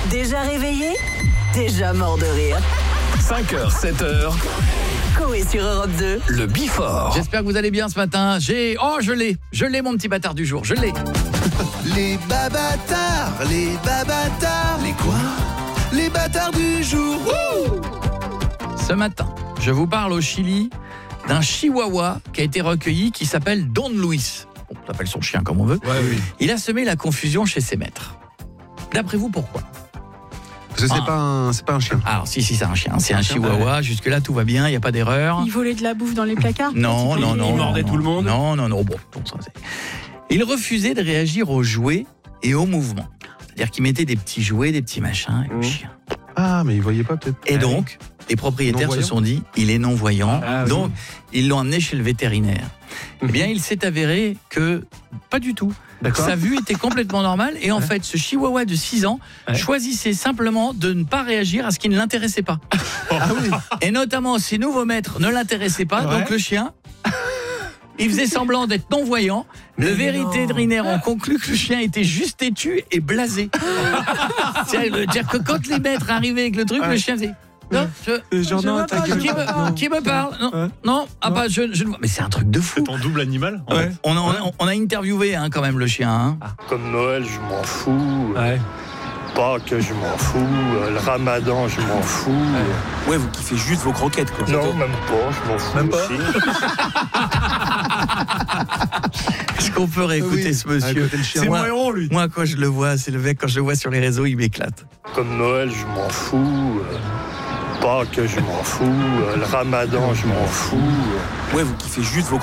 Déjà réveillé? Déjà mort de rire. 5h, 7h, Coé sur Europe 2. le Before. J'espère que vous allez bien ce matin. Je l'ai mon petit bâtard du jour, je l'ai. Les babatards, les babatards. Les quoi? Les bâtards du jour. Ce matin, je vous parle au Chili d'un chihuahua qui a été recueilli qui s'appelle Don Luis. On appelle son chien comme on veut. Ouais, oui. Il a semé la confusion chez ses maîtres. D'après vous, pourquoi? Parce que c'est pas un chien. Alors, si, c'est un chien. C'est un chihuahua. Jusque-là, tout va bien, il n'y a pas d'erreur. Il volait de la bouffe dans les placards? Non. Il mordait tout le monde. Non. Bon, ça, c'est... Il refusait de réagir aux jouets et aux mouvements. C'est-à-dire qu'il mettait des petits jouets, des petits machins, et le chien. Ah, mais il voyait pas peut-être. Et donc, les propriétaires se sont dit, il est non-voyant. Donc, ils l'ont emmené chez le vétérinaire. Eh bien, il s'est avéré que pas du tout. D'accord. Sa vue était complètement normale. Et en fait, ce chihuahua de 6 ans choisissait simplement de ne pas réagir à ce qui ne l'intéressait pas. Ah oui. Et notamment, ses nouveaux maîtres ne l'intéressaient pas. Donc, le chien... Il faisait semblant d'être non-voyant. Le vétérinaire en conclut que le chien était juste têtu et blasé. C'est-à-dire que quand les maîtres arrivaient avec le truc, le chien faisait... Non, qui me parle? Non, je ne vois. Mais c'est un truc de fou. C'est ton double animal. On a interviewé quand même le chien. Comme Noël, je m'en fous. Pâques, je m'en fous. Le Ramadan, je m'en fous. Ouais, vous kiffez juste vos croquettes, quoi. Non, même pas, je m'en fous Même pas aussi. Est-ce qu'on peut réécouter ce monsieur? C'est moi, mon héros, lui. Moi, quand je le vois, c'est le mec, quand je le vois sur les réseaux, il m'éclate. Comme Noël, je m'en fous. Pâques, je m'en fous. Le Ramadan, je m'en fous. Ouais, vous kiffez juste vos